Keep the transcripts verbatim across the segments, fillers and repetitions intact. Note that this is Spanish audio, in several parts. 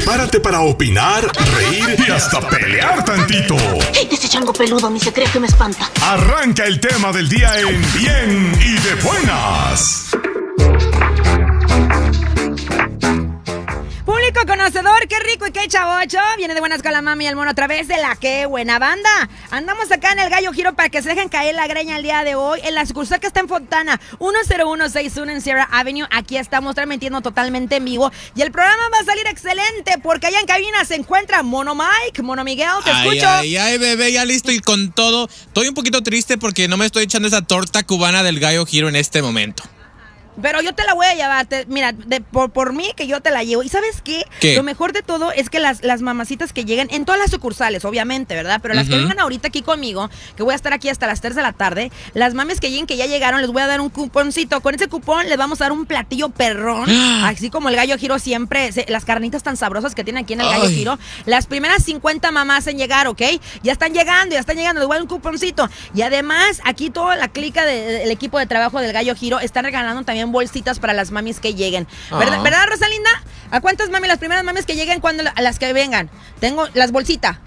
prepárate para opinar, reír y hasta pelear tantito. ¡Hey, ese chango peludo! Ni se cree que me espanta. Arranca el tema del día en Bien y de Buenas. Público conocedor, qué rico y qué chavocho. Viene de buenas con la mami y el mono a través de la qué buena banda. Andamos acá en el Gallo Giro para que se dejen caer la greña el día de hoy. En la sucursal que está en Fontana, uno cero uno seis uno en Sierra Avenue. Aquí estamos transmitiendo totalmente en vivo. Y el programa va a salir excelente porque allá en cabina se encuentra Mono Mike, Mono Miguel, te ay, escucho. Ay, ay, bebé, ya listo y con todo. Estoy un poquito triste porque no me estoy echando esa torta cubana del Gallo Giro en este momento. Pero yo te la voy a llevar, te, mira, de, por, por mí que yo te la llevo. ¿Y sabes qué? ¿Qué? Lo mejor de todo es que las, las mamacitas que lleguen, en todas las sucursales, obviamente, ¿verdad? Pero las uh-huh. que vengan ahorita aquí conmigo, que voy a estar aquí hasta las tres de la tarde, las mames que lleguen, que ya llegaron, les voy a dar un cuponcito. Con ese cupón les vamos a dar un platillo perrón, así como el Gallo Giro siempre, se, las carnitas tan sabrosas que tienen aquí en el Gallo Ay. Giro. Las primeras cincuenta mamás en llegar, ¿ok? Ya están llegando, ya están llegando, les voy a dar un cuponcito. Y además, aquí toda la clica del de, equipo de trabajo del Gallo Giro están regalando también bolsitas para las mamis que lleguen. ¿Verdad, ¿verdad, Rosalinda? ¿A cuántas mamis, las primeras mamis que lleguen, cuando a las que vengan? Tengo las bolsitas.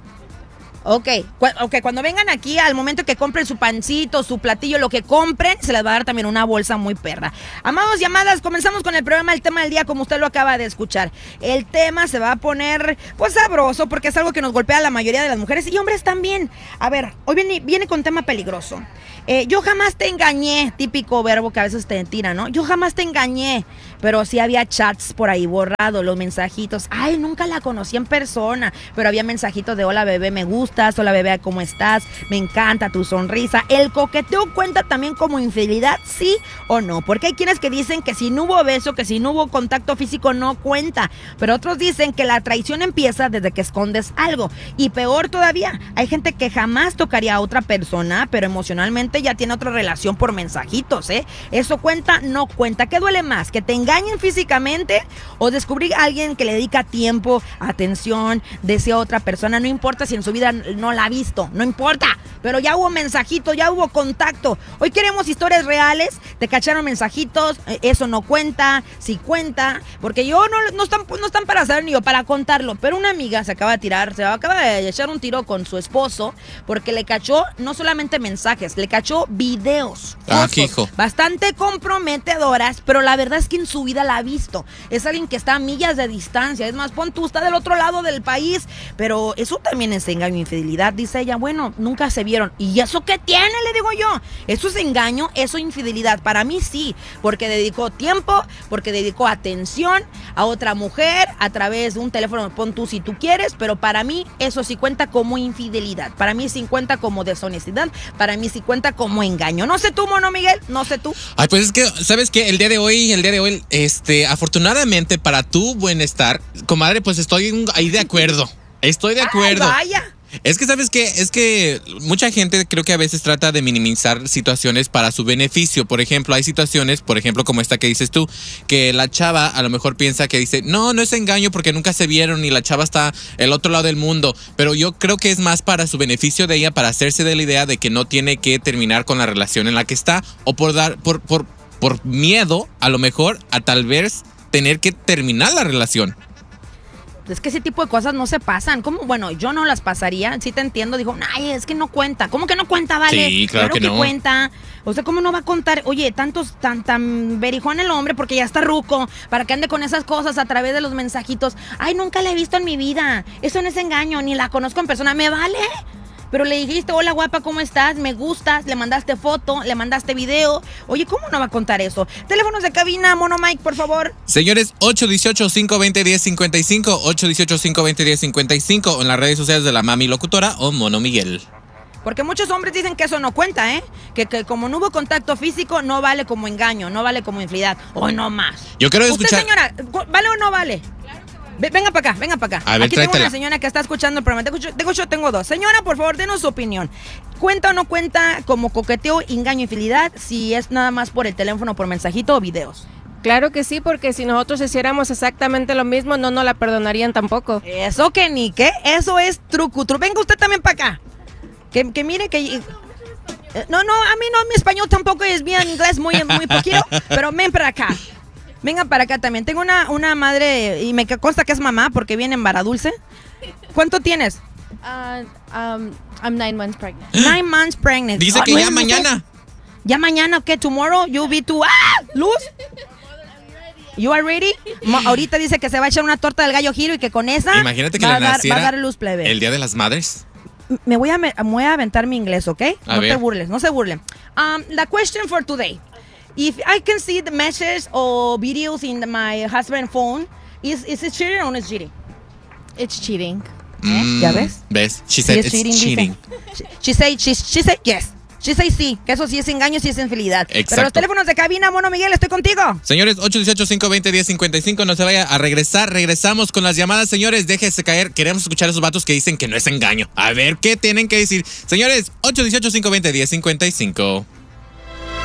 Ok, cu- ok, cuando vengan aquí, al momento que compren su pancito, su platillo, lo que compren, se les va a dar también una bolsa muy perra. Amados y amadas, comenzamos con el programa, el tema del día, como usted lo acaba de escuchar. El tema se va a poner, pues, sabroso, porque es algo que nos golpea a la mayoría de las mujeres y hombres también. A ver, hoy viene, viene con tema peligroso. Eh, yo jamás te engañé, típico verbo que a veces te tira, ¿no? Yo jamás te engañé, pero sí había chats por ahí borrados, los mensajitos. Ay, nunca la conocí en persona, pero había mensajitos de hola bebé, me gustas, hola bebé, ¿cómo estás? Me encanta tu sonrisa. ¿El coqueteo cuenta también como infidelidad, sí o no? Porque hay quienes que dicen que si no hubo beso, que si no hubo contacto físico no cuenta, pero otros dicen que la traición empieza desde que escondes algo. Y peor todavía, hay gente que jamás tocaría a otra persona, pero emocionalmente ya tiene otra relación por mensajitos, ¿eh? ¿Eso cuenta? No cuenta. ¿Qué duele más? ¿Que te engañen físicamente o descubrir a alguien que le dedica tiempo, atención, desea a otra persona? No importa si en su vida no la ha visto, no importa, pero ya hubo mensajito, ya hubo contacto. Hoy queremos historias reales. Te cacharon mensajitos, eso no cuenta, sí cuenta, porque yo no, no están, no están para saber ni yo para contarlo, pero una amiga se acaba de tirar, se acaba de echar un tiro con su esposo porque le cachó no solamente mensajes, le cachó videos, ah, fotos, hijo. bastante comprometedoras, pero la verdad es que en su vida la ha visto. Es alguien que está a millas de distancia, es más, pon tú, está del otro lado del país, pero eso también es engaño, infidelidad, dice ella. Bueno, nunca se vieron. ¿Y eso qué tiene? Le digo yo. Eso es engaño, eso es infidelidad. Para mí sí, porque dedicó tiempo, porque dedicó atención a otra mujer a través de un teléfono, pon tú si tú quieres, pero para mí eso sí cuenta como infidelidad. Para mí sí cuenta como deshonestidad, para mí sí cuenta como engaño. No sé tú, Mono Miguel, no sé tú. Ay, pues es que, ¿sabes qué? El día de hoy, el día de hoy, este, afortunadamente para tu bienestar, comadre, pues estoy ahí de acuerdo. Estoy de acuerdo. Ay, vaya. Es que, ¿sabes qué? Es que mucha gente creo que a veces trata de minimizar situaciones para su beneficio. Por ejemplo, hay situaciones, por ejemplo, como esta que dices tú, que la chava a lo mejor piensa que dice, no, no es engaño porque nunca se vieron y la chava está el otro lado del mundo. Pero yo creo que es más para su beneficio de ella, para hacerse de la idea de que no tiene que terminar con la relación en la que está, o por dar, por, por, por miedo, a lo mejor, a tal vez tener que terminar la relación. Es que ese tipo de cosas no se pasan. ¿Cómo? Bueno, yo no las pasaría. Sí te entiendo. Dijo, ay, es que no cuenta. ¿Cómo que no cuenta, vale? Sí, claro, claro que, que no. cuenta. O sea, ¿cómo no va a contar? Oye, tantos, tan, tan berijón el hombre porque ya está ruco para que ande con esas cosas a través de los mensajitos. Ay, nunca la he visto en mi vida. Eso no es engaño, ni la conozco en persona. ¿Me vale? Pero le dijiste, hola guapa, ¿cómo estás? Me gustas, le mandaste foto, le mandaste video. Oye, ¿cómo no va a contar eso? Teléfonos de cabina, Mono Mike, por favor. Señores, ocho uno ocho, cinco dos cero, uno cero cinco cinco, ocho uno ocho, cinco dos cero, uno cero cinco cinco, o en las redes sociales de la Mami Locutora o Mono Miguel. Porque muchos hombres dicen que eso no cuenta, ¿eh? Que, que como no hubo contacto físico, no vale como engaño, no vale como infidelidad. Hoy no más. Yo quiero escuchar... Usted, señora, ¿vale o no vale? Venga para acá, venga para acá. A ver, aquí tráetela. tengo una señora que está escuchando el programa. Tengo, tengo, yo tengo dos. Señora, por favor, denos su opinión. ¿Cuenta o no cuenta como coqueteo, engaño, infidelidad si es nada más por el teléfono, por mensajito o videos? Claro que sí, porque si nosotros hiciéramos exactamente lo mismo, no nos la perdonarían tampoco. Eso que ni qué, eso es truco. Venga usted también para acá. Que, que mire que... No, no, a mí no, mi español tampoco es bien, inglés muy, muy poquito, pero ven para acá. Venga para acá también. Tengo una, una madre, y me consta que es mamá porque viene en vara dulce. ¿Cuánto tienes? Uh, um, I'm nine months pregnant. Nine months pregnant. Dice Ah, que nueve ya meses. mañana. Ya mañana, ¿ok? Tomorrow you'll be to... ¡Ah! ¿Luz? You are ready? Ma- ahorita dice que se va a echar una torta del gallo giro y que con esa Imagínate que va, le a dar, naciera va a dar luz, plebe. el Día de las Madres. Me voy a, me, me voy a aventar mi inglés, ¿ok? A no ver. te burles, no se burlen. Um, the question for today. If I can see the messages or videos in my husband's phone, is, is it cheating or not cheating? It's cheating. Mm, ¿Ya ves? ¿Ves? She Sí, said es it's cheating, dice. cheating. She, she say, she, she say yes. She say sí, que eso sí es engaño, sí es infidelidad. Pero los Exacto. teléfonos de cabina, Mono Miguel, estoy contigo. Señores, ocho uno ocho, cinco dos cero, uno cero cinco cinco, no se vaya a regresar. Regresamos con las llamadas, señores. Déjese caer. Queremos escuchar a esos vatos que dicen que no es engaño. A ver qué tienen que decir. Señores, ocho uno ocho, cinco dos cero, uno cero cinco cinco.